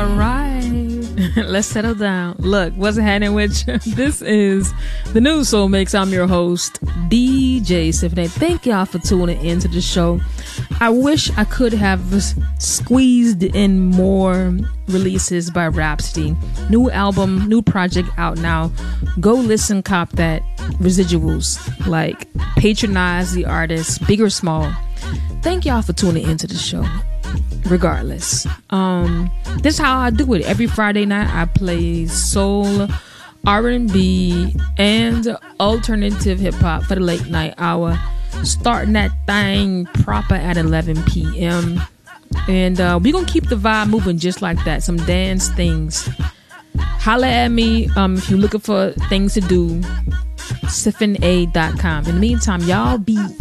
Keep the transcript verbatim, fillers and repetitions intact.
All right. Let's settle down. Look, what's happening with you? This is the new Soul Mix. I'm your host, D J Symphony. Thank y'all for tuning into the show. I wish I could have squeezed in more releases by Rhapsody. New album, new project out now. Go listen, cop that. Residuals. Like, patronize the artist, big or small. Thank y'all for tuning into the show. Regardless, um, this is how I do it. Every Friday night, I play soul, R and B, and alternative hip hop for the late night hour. Starting that thing proper at eleven p.m. And uh, we're gonna keep the vibe moving just like that. Some dance things. Holla at me um, if you're looking for things to do. Siphon A dot com. In the meantime, y'all be